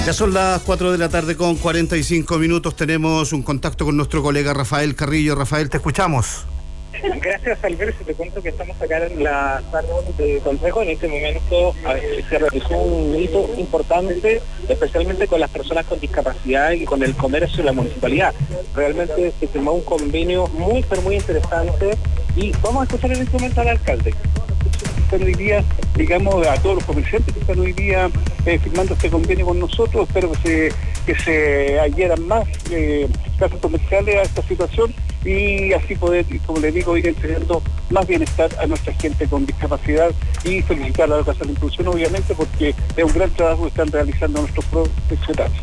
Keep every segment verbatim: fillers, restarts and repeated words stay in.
Ya son las cuatro de la tarde con cuarenta y cinco minutos. Tenemos un contacto con nuestro colega Rafael Carrillo. Rafael, te escuchamos. Gracias, Alberto. Te cuento que estamos acá en la sala de consejo. En este momento ver, se realizó un hito importante, especialmente con las personas con discapacidad y con el comercio de la municipalidad. Realmente se firmó un convenio muy, pero muy interesante. Y vamos a escuchar en este momento al alcalde. Están hoy día, digamos, a todos los comerciantes que están hoy día eh, firmando este convenio con nosotros. Espero que se, que se adhieran más eh, casas comerciales a esta situación y así poder, como le digo, ir entregando más bienestar a nuestra gente con discapacidad y felicitar a la Casa de la Inclusión, obviamente, porque es un gran trabajo que están realizando nuestros profesionales.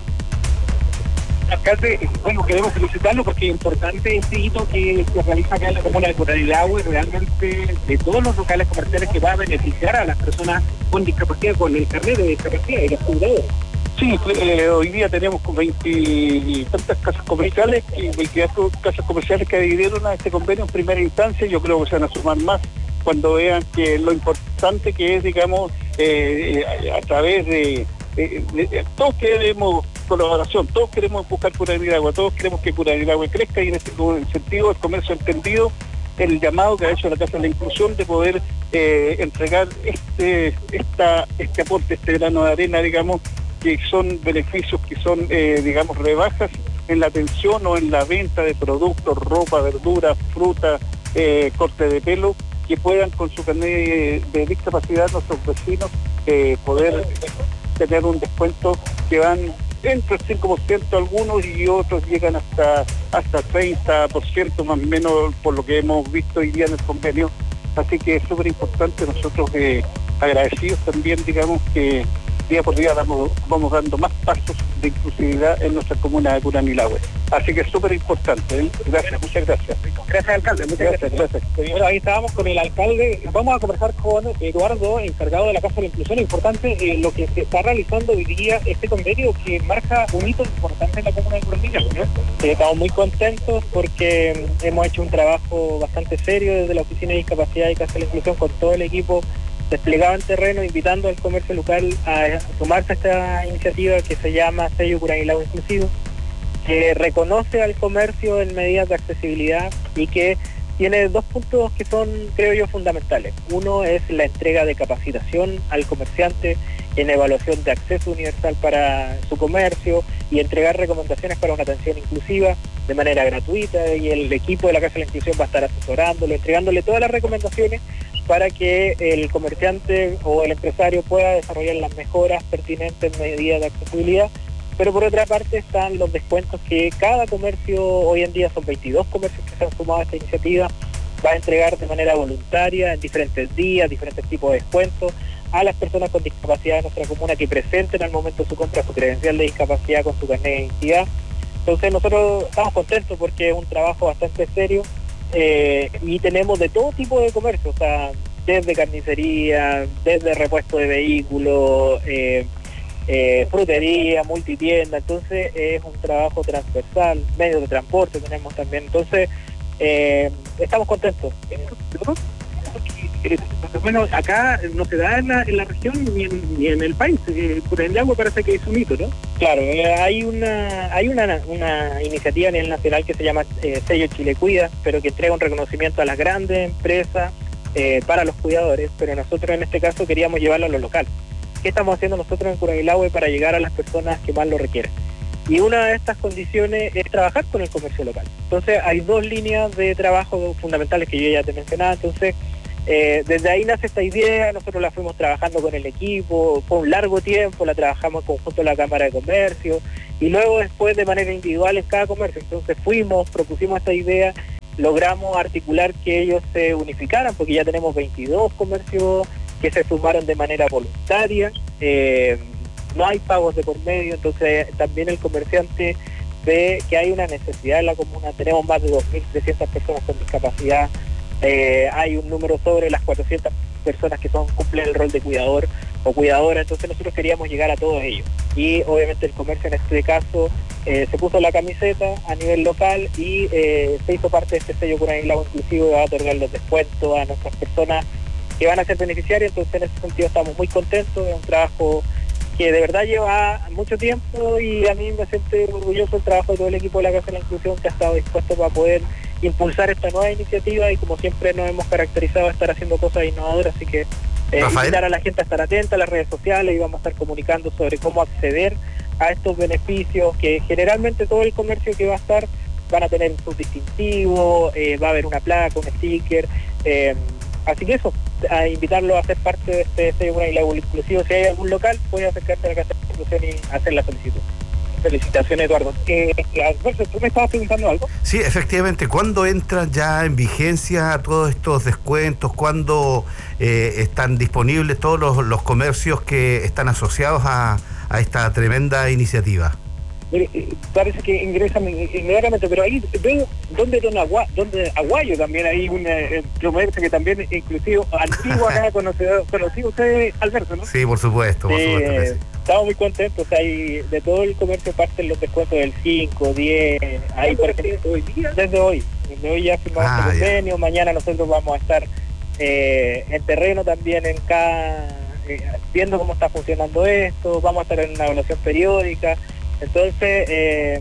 Alcalde, bueno, queremos felicitarlo porque es importante este hito que se realiza acá en la comuna de Curanilague, realmente de todos los locales comerciales que va a beneficiar a las personas con discapacidad, con el carnet de discapacidad y los cuidadores. Sí, eh, hoy día tenemos veinte y tantas casas comerciales, y veintidós casas comerciales que adhirieron a este convenio en primera instancia. Yo creo que se van a sumar más cuando vean que lo importante que es, digamos, eh, a, a través de, de, de, de todos queremos colaboración, todos queremos buscar Curanilague, todos queremos que Curanilague crezca y en ese sentido el comercio ha entendido el llamado que ha hecho la Casa de la Inclusión de poder eh, entregar este, esta, este aporte, este grano de arena, digamos, que son beneficios, que son, eh, digamos, rebajas en la atención o en la venta de productos, ropa, verduras, fruta, eh, corte de pelo, que puedan con su carnet de, de discapacidad nuestros vecinos eh, poder tener un descuento que van entre el cinco por ciento algunos y otros llegan hasta hasta treinta por ciento más o menos por lo que hemos visto hoy día en el convenio. Así que es súper importante, nosotros eh, agradecidos también, digamos, que día por día damos, vamos dando más pasos de inclusividad en nuestra comuna de Curanilague. Así que es súper importante. ¿eh? Gracias, muchas gracias. Gracias, alcalde. Muchas gracias. gracias. gracias. Bueno, ahí estábamos con el alcalde. Vamos a conversar con Eduardo, encargado de la Casa de la Inclusión. Es importante eh, lo que se está realizando hoy día, este convenio que marca un hito importante en la comuna de Curanilague, ¿no? Eh, estamos muy contentos porque hemos hecho un trabajo bastante serio desde la Oficina de Discapacidad y Casa de la Inclusión con todo el equipo desplegado en terreno, invitando al comercio local a sumarse a esta iniciativa que se llama Sello Curanilague Inclusivo, que reconoce al comercio en medidas de accesibilidad y que tiene dos puntos que son, creo yo, fundamentales. Uno es la entrega de capacitación al comerciante en evaluación de acceso universal para su comercio y entregar recomendaciones para una atención inclusiva de manera gratuita, y el equipo de la Casa de la Inclusión va a estar asesorándolo, entregándole todas las recomendaciones para que el comerciante o el empresario pueda desarrollar las mejoras pertinentes en medidas de accesibilidad. Pero por otra parte están los descuentos que cada comercio, hoy en día son veintidós comercios que se han sumado a esta iniciativa, va a entregar de manera voluntaria en diferentes días, diferentes tipos de descuentos a las personas con discapacidad de nuestra comuna que presenten al momento de su compra su credencial de discapacidad con su carnet de identidad. Entonces nosotros estamos contentos porque es un trabajo bastante serio eh, y tenemos de todo tipo de comercio, o sea, desde carnicería, desde repuesto de vehículos, eh, eh, frutería, multitienda. Entonces es un trabajo transversal, medios de transporte tenemos también. Entonces eh, estamos contentos. Bueno, acá no se da en la, en la región ni en, ni en el país. Eh, Curanilague parece que es un hito, ¿no? Claro, eh, hay una hay una, una iniciativa a nivel nacional que se llama eh, Sello Chile Cuida, pero que entrega un reconocimiento a las grandes empresas eh, para los cuidadores, pero nosotros en este caso queríamos llevarlo a lo local. ¿Qué estamos haciendo nosotros en Curanilague para llegar a las personas que más lo requieren? Y una de estas condiciones es trabajar con el comercio local. Entonces hay dos líneas de trabajo fundamentales que yo ya te mencionaba. Entonces Eh, desde ahí nace esta idea, nosotros la fuimos trabajando con el equipo, fue un largo tiempo, la trabajamos conjunto a la Cámara de Comercio y luego después de manera individual en cada comercio. Entonces fuimos, propusimos esta idea, logramos articular que ellos se unificaran porque ya tenemos veintidós comercios que se sumaron de manera voluntaria, eh, no hay pagos de por medio, entonces también el comerciante ve que hay una necesidad en la comuna, tenemos más de dos mil trescientas personas con discapacidad. Eh, hay un número sobre las cuatrocientas personas que son cumplen el rol de cuidador o cuidadora, entonces nosotros queríamos llegar a todos ellos y obviamente el comercio en este caso eh, se puso la camiseta a nivel local y eh, se hizo parte de este sello Curanilague Inclusivo que va a otorgar los descuentos a nuestras personas que van a ser beneficiarias. Entonces en ese sentido estamos muy contentos, es un trabajo que de verdad lleva mucho tiempo y a mí me siento orgulloso del trabajo de todo el equipo de la Casa de la Inclusión que ha estado dispuesto para poder impulsar esta nueva iniciativa y como siempre nos hemos caracterizado a estar haciendo cosas innovadoras, así que eh, invitar a la gente a estar atenta a las redes sociales y vamos a estar comunicando sobre cómo acceder a estos beneficios que generalmente todo el comercio que va a estar van a tener sus distintivos, eh, va a haber una placa, un sticker, eh, así que eso, a invitarlo a ser parte de este desayuno y lago inclusivo. Si hay algún local, puede acercarse a la Casa de la Inclusión y hacer la solicitud. Felicitaciones, Eduardo. Eh, Alberto, ¿tú me estabas preguntando algo? Sí, efectivamente. ¿Cuándo entran ya en vigencia todos estos descuentos? ¿Cuándo eh, están disponibles todos los, los comercios que están asociados a, a esta tremenda iniciativa? Mire, parece que ingresan inmediatamente, pero ahí veo donde Don Agua, donde Aguayo también hay un eh, comercio que también es inclusivo, antiguo acá conocido, conocido usted, Alberto, ¿no? Sí, por supuesto, por eh, supuesto que sí. Estamos muy contentos, hay de todo el comercio parten los descuentos del cinco, diez, ahí por ejemplo, hoy día, desde hoy, desde hoy ya firmamos ah, este convenio, ya. Mañana nosotros vamos a estar eh, en terreno también en cada, eh, viendo cómo está funcionando esto, vamos a estar en una evaluación periódica. Entonces, eh,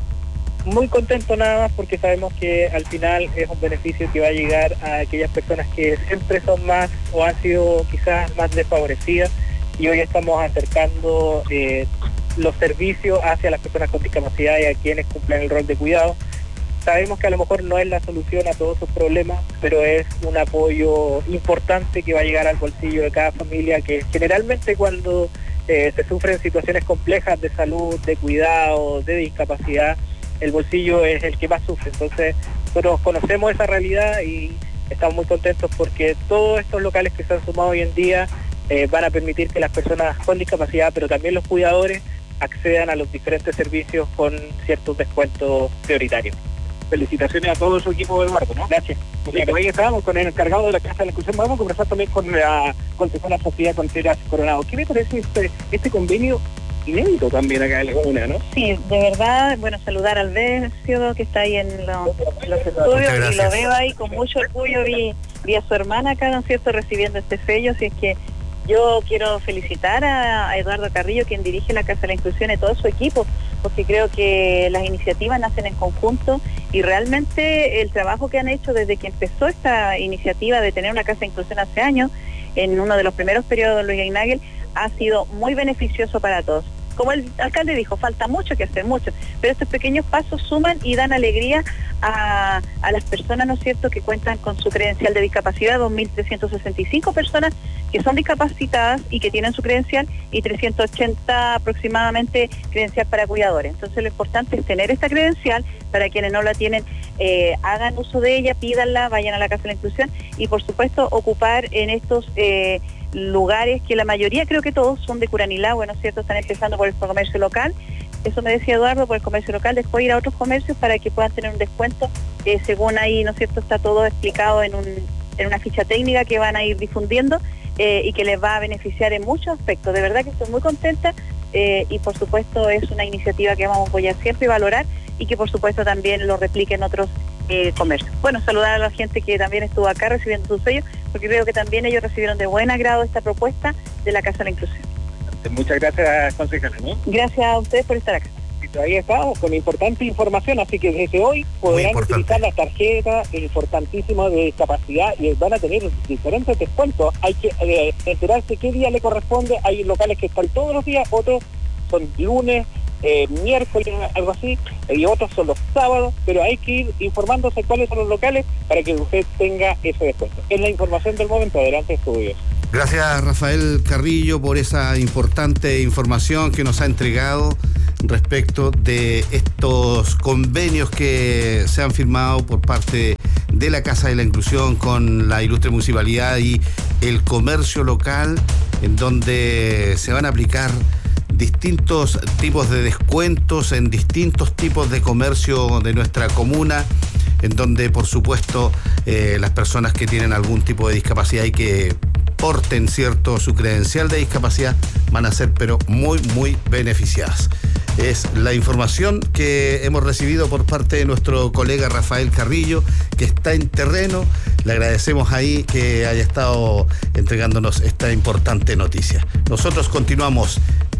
muy contento nada más porque sabemos que al final es un beneficio que va a llegar a aquellas personas que siempre son más o han sido quizás más desfavorecidas y hoy estamos acercando eh, los servicios hacia las personas con discapacidad y a quienes cumplen el rol de cuidado. Sabemos que a lo mejor no es la solución a todos sus problemas, pero es un apoyo importante que va a llegar al bolsillo de cada familia que generalmente cuando Eh, se sufren situaciones complejas de salud, de cuidado, de discapacidad, el bolsillo es el que más sufre. Entonces nosotros conocemos esa realidad y estamos muy contentos porque todos estos locales que se han sumado hoy en día eh, van a permitir que las personas con discapacidad, pero también los cuidadores, accedan a los diferentes servicios con ciertos descuentos prioritarios. Felicitaciones a todo su equipo, Eduardo, ¿no? Gracias. Porque hoy estábamos con el encargado de la Casa de la Inclusión. Vamos a conversar también con la concejala Sofía Contreras Coronado. ¿Qué le parece este, este convenio inédito también acá en la comuna, no? Sí, de verdad, bueno, saludar al Albercio que está ahí en los, los estudios y lo veo ahí con mucho orgullo. Vi, vi a su hermana acá, ¿no es cierto?, recibiendo este sello, así es que yo quiero felicitar a, a Eduardo Carrillo, quien dirige la Casa de la Inclusión, y todo su equipo, porque creo que las iniciativas nacen en conjunto y realmente el trabajo que han hecho desde que empezó esta iniciativa de tener una Casa de Inclusión hace años, en uno de los primeros periodos de Luis Gainagel, ha sido muy beneficioso para todos. Como el alcalde dijo, falta mucho que hacer, mucho, pero estos pequeños pasos suman y dan alegría a, a las personas, ¿no es cierto?, que cuentan con su credencial de discapacidad, dos mil trescientas sesenta y cinco personas que son discapacitadas y que tienen su credencial, y trescientos ochenta aproximadamente credencial para cuidadores. Entonces lo importante es tener esta credencial, para quienes no la tienen, eh, hagan uso de ella, pídanla, vayan a la Casa de la Inclusión y por supuesto ocupar en estos eh, lugares que la mayoría, creo que todos, son de Curanilahue, ¿no es cierto?, están empezando por el comercio local. Eso me decía Eduardo, por el comercio local, después ir a otros comercios para que puedan tener un descuento, eh, según ahí, ¿no es cierto?, está todo explicado en, un, en una ficha técnica que van a ir difundiendo eh, y que les va a beneficiar en muchos aspectos. De verdad que estoy muy contenta eh, y por supuesto es una iniciativa que vamos a apoyar siempre y valorar, y que por supuesto también lo replique en otros eh, comercios. Bueno, saludar a la gente que también estuvo acá recibiendo su sello, porque creo que también ellos recibieron de buen agrado esta propuesta de la Casa de la Inclusión. Muchas gracias, concejala, ¿no? Gracias a ustedes por estar acá. Y todavía estamos con importante información, así que desde hoy podrán utilizar las tarjetas importantísimas de discapacidad y van a tener diferentes descuentos. Hay que eh, enterarse qué día le corresponde. Hay locales que están todos los días, otros son lunes, eh, miércoles, algo así, y otros son los sábados, pero hay que ir informándose cuáles son los locales para que usted tenga ese descuento. Es la información del momento. Adelante, estudios. Gracias, Rafael Carrillo, por esa importante información que nos ha entregado respecto de estos convenios que se han firmado por parte de la Casa de la Inclusión con la ilustre municipalidad y el comercio local, en donde se van a aplicar distintos tipos de descuentos en distintos tipos de comercio de nuestra comuna, en donde por supuesto eh, las personas que tienen algún tipo de discapacidad y que porten cierto su credencial de discapacidad van a ser pero muy muy beneficiadas. Es la información que hemos recibido por parte de nuestro colega Rafael Carrillo, que está en terreno. Le agradecemos ahí que haya estado entregándonos esta importante noticia. Nosotros continuamos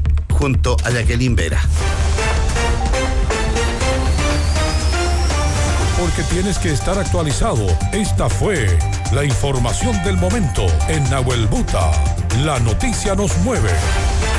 junto a Jacqueline Vera. Porque tienes que estar actualizado. Esta fue la información del momento en Nahuel Buta. La noticia nos mueve.